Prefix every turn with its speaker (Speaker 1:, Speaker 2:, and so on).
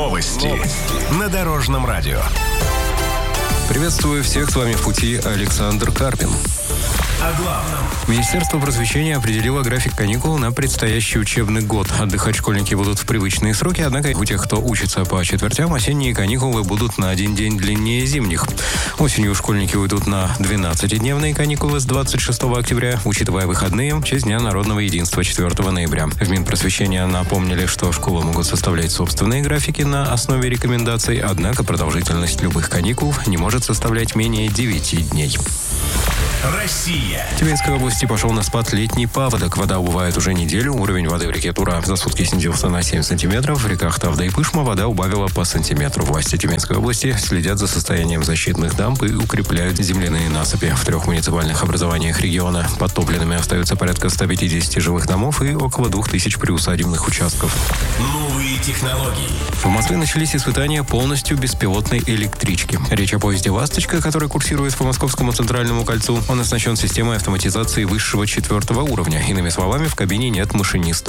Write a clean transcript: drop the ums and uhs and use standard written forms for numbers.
Speaker 1: Новости на Дорожном радио.
Speaker 2: Приветствую всех, с вами в пути Александр Карпин.
Speaker 1: О главном.
Speaker 2: Министерство просвещения определило график каникул на предстоящий учебный год. Отдыхать школьники будут в привычные сроки, однако у тех, кто учится по четвертям, осенние каникулы будут на один день длиннее зимних. Осенью школьники уйдут на 12-дневные каникулы с 26 октября, учитывая выходные, в честь Дня народного единства 4 ноября. В Минпросвещения напомнили, что школы могут составлять собственные графики на основе рекомендаций, однако продолжительность любых каникул не может составлять менее 9 дней.
Speaker 1: Россия.
Speaker 2: В Тюменской области пошел на спад летний паводок. Вода убывает уже неделю. Уровень воды в реке Тура за сутки снизился на 7 сантиметров. В реках Тавда и Пышма вода убавила по сантиметру. Власти Тюменской области следят за состоянием защитных дамб и укрепляют земляные насыпи. В 3 муниципальных образованиях региона подтопленными остаются порядка 150 жилых домов и около 2000 приусадебных участков.
Speaker 1: Новые технологии.
Speaker 2: В Москве начались испытания полностью беспилотной электрички. Речь о поезде «Ласточка», который курсирует по Московскому центральному кольцу. Он оснащен системой автоматизации высшего 4 уровня. Иными словами, в кабине нет машиниста.